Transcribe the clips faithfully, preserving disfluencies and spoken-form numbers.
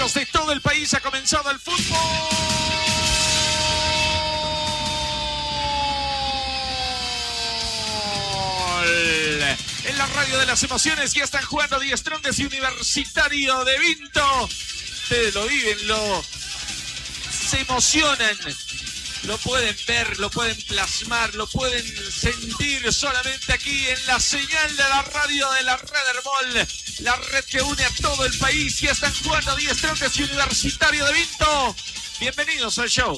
amigos de todo el país, ha comenzado el fútbol. En la radio de las emociones ya están jugando Die Strongest y Universitario de Vinto. Ustedes lo viven, lo se emocionan, lo pueden ver, lo pueden plasmar, lo pueden sentir solamente aquí en la señal de la radio de la Red Herbol, la red que une a todo el país. Ya están jugando Die Strongest y Universitario de Vinto. Bienvenidos al show.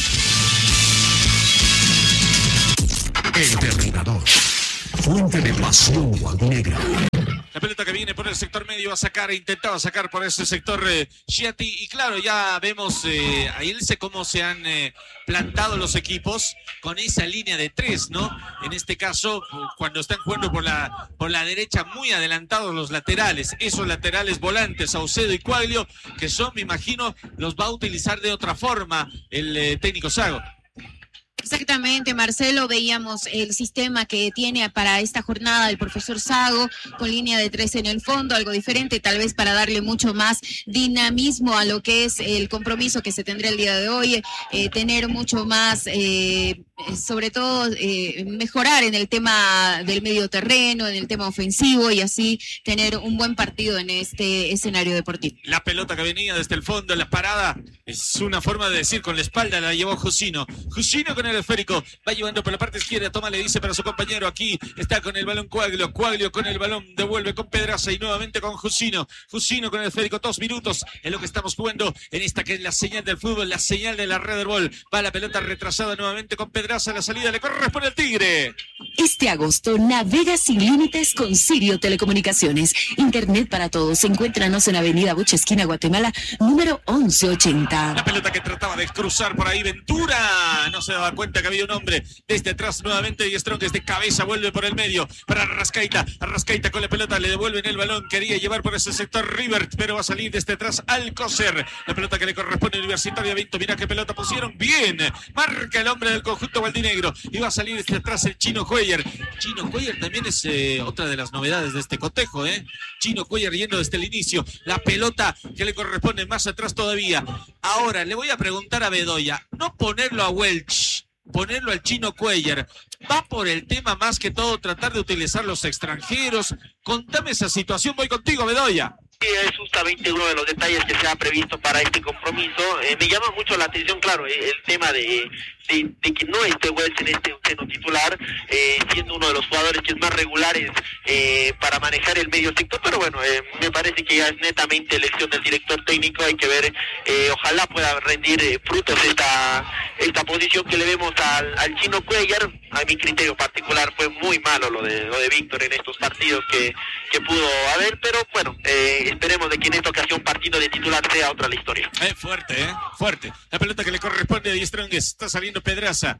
El Terminador, fuente de pasión guagunegra. La pelota que viene por el sector medio va a sacar, intentaba sacar por ese sector eh, Giatti. Y claro, ya vemos eh, ahí cómo se han eh, plantado los equipos con esa línea de tres, ¿no? En este caso, cuando están jugando por la, por la derecha, muy adelantados los laterales. Esos laterales volantes, Saucedo y Quaglio, que son, me imagino, los va a utilizar de otra forma el eh, técnico Sago. Exactamente, Marcelo, veíamos el sistema que tiene para esta jornada el profesor Sago, con línea de tres en el fondo, algo diferente, tal vez para darle mucho más dinamismo a lo que es el compromiso que se tendrá el día de hoy, eh, tener mucho más, eh, sobre todo, eh, mejorar en el tema del medio terreno, en el tema ofensivo, y así tener un buen partido en este escenario deportivo. La pelota que venía desde el fondo, la parada, es una forma de decir, con la espalda la llevó Jusino. Jusino con el esférico, va llevando por la parte izquierda, toma, le dice para su compañero, aquí está con el balón Quaglio, Quaglio con el balón, devuelve con Pedraza y nuevamente con Jusino, Jusino con el esférico, dos minutos en lo que estamos jugando en esta que es la señal del fútbol, la señal de la Red Herbol. Va la pelota retrasada nuevamente con Pedraza, la salida le corresponde al Tigre. Este agosto navega sin límites con Sirio Telecomunicaciones, internet para todos. Encuéntranos en Avenida Buche, esquina Guatemala, número once ochenta. La pelota que trataba de cruzar por ahí Ventura, no se daba cuenta que había un hombre desde atrás nuevamente. Die Strongest de cabeza vuelve por el medio para Arrascaita, Arrascaita con la pelota, le devuelven el balón, quería llevar por ese sector Rivert, pero va a salir desde atrás Alcocer. La pelota que le corresponde a Universitario de Vinto, mira qué pelota pusieron, bien, marca el hombre del conjunto Valdinegro y va a salir desde atrás el Chino Cuellar. Chino Cuellar también es eh, otra de las novedades de este cotejo, ¿eh? Chino Cuellar yendo desde el inicio, la pelota que le corresponde más atrás todavía. Ahora le voy a preguntar a Bedoya, no ponerlo a Welch, ponerlo al Chino Cuellar, va por el tema más que todo tratar de utilizar los extranjeros. Contame esa situación, voy contigo, Bedoya. Es justamente uno de los detalles que se ha previsto para este compromiso. Eh, me llama mucho la atención, claro, el, el tema de, de, de que no esté Welch en este seno titular, eh, siendo uno de los jugadores que es más regulares eh, para manejar el medio sector, pero bueno, eh, me parece que ya es netamente elección del director técnico. Hay que ver, eh, ojalá pueda rendir eh, frutos esta esta posición que le vemos al, al Chino Cuellar. A mi criterio particular fue muy malo lo de lo de Víctor en estos partidos que, que pudo haber, pero bueno, eh, esperemos de que en esta ocasión partido de titular sea otra la historia. Eh, fuerte, eh, fuerte. La pelota que le corresponde a Die Strongest, está saliendo Pedraza.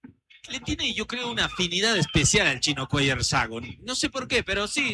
Le tiene, yo creo, una afinidad especial al Chino Cuellar Sago. No sé por qué, pero sí,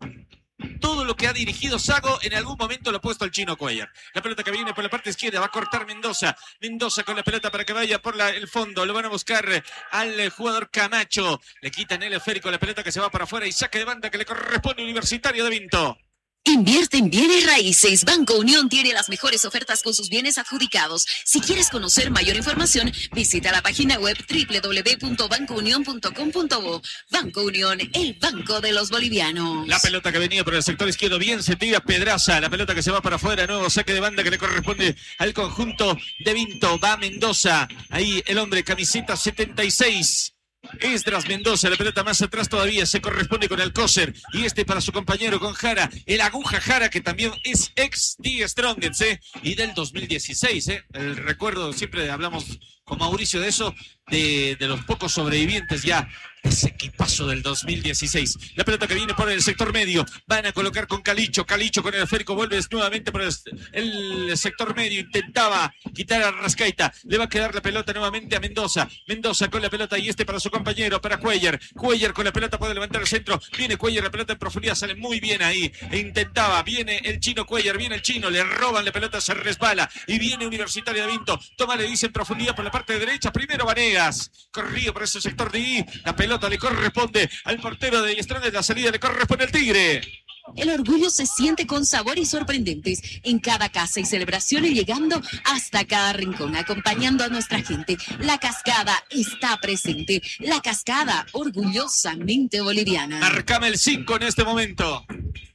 todo lo que ha dirigido Sago en algún momento lo ha puesto al Chino Cuellar. La pelota que viene por la parte izquierda va a cortar Mendoza. Mendoza con la pelota para que vaya por la, el fondo. Lo van a buscar al jugador Camacho. Le quitan el esférico, la pelota que se va para afuera y saque de banda que le corresponde a Universitario de Vinto. Invierte en bienes raíces. Banco Unión tiene las mejores ofertas con sus bienes adjudicados. Si quieres conocer mayor información, visita la página web doble u doble u doble u punto banco unión punto com punto bo. Banco Unión, el banco de los bolivianos. La pelota que venía por el sector izquierdo, bien se tira Pedraza. La pelota que se va para afuera, nuevo saque de banda que le corresponde al conjunto de Vinto. Va Mendoza, ahí el hombre, camiseta setenta y seis. Esdras Mendoza, la pelota más atrás todavía, se corresponde con Alcocer y este para su compañero con Jara, el Aguja Jara, que también es ex Die Strongest, ¿eh? Y del dos mil dieciséis, ¿eh? El recuerdo, siempre hablamos con Mauricio de eso, de, de los pocos sobrevivientes ya ese equipazo del dos mil dieciséis. La pelota que viene por el sector medio, van a colocar con Calicho, Calicho con el esférico, vuelve nuevamente por el, el sector medio, intentaba quitar a Arrascaita, le va a quedar la pelota nuevamente a Mendoza, Mendoza con la pelota y este para su compañero, para Cuellar, Cuellar con la pelota puede levantar el centro, viene Cuellar, la pelota en profundidad, sale muy bien ahí, e intentaba, viene el Chino Cuellar, viene el Chino, le roban la pelota, se resbala y viene Universitario de Vinto, toma, le dice en profundidad por la parte derecha, primero Vanegas, corrido por ese sector de ahí, la pelota le corresponde al portero de Die Strongest, la salida le corresponde al Tigre. El orgullo se siente con sabores sorprendentes en cada casa y celebraciones, llegando hasta cada rincón, acompañando a nuestra gente. La Cascada está presente. La Cascada, orgullosamente boliviana. Marcame el cinco en este momento.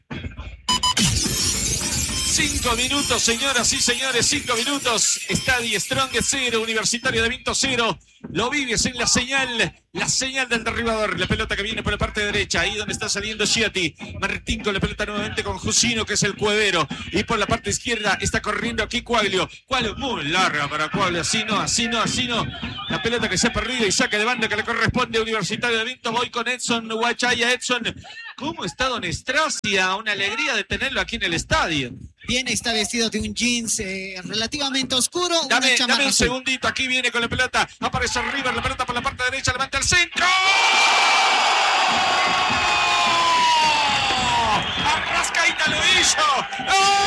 Cinco minutos, señoras y señores, cinco minutos. Estadio Strong cero, Universitario de Vinto cero. Lo vives en la señal, la señal del derribador. La pelota que viene por la parte derecha, ahí donde está saliendo Giatti. Martín con la pelota nuevamente con Jusino, que es el cuevero. Y por la parte izquierda está corriendo aquí Cuaglio. Cuaglio muy larga para Cuaglio, así no, así no, así no. La pelota que se ha perdido y saque de banda que le corresponde a Universitario de Vinto. Voy con Edson Huachaya. Edson, ¿cómo está Don Estracia? Una alegría de tenerlo aquí en el estadio. Bien, está vestido de un jeans eh, relativamente oscuro. Dame, una dame un azul. segundito, aquí viene con la pelota, aparece River, la pelota por la parte derecha, levanta el centro. Arrascaita lo hizo. ¡Oh!